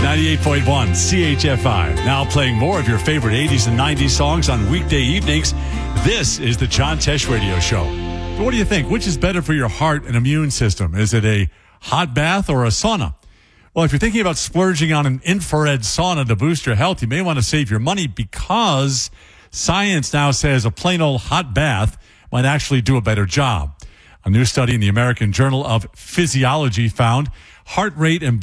98.1 CHFI. Now playing more of your favorite 80s and 90s songs on weekday evenings. This is the John Tesh Radio Show. So what do you think? Which is better for your heart and immune system? Is it a hot bath or a sauna? Well, if you're thinking about splurging on an infrared sauna to boost your health, you may want to save your money because science now says a plain old hot bath might actually do a better job. A new study in the American Journal of Physiology found heart rate and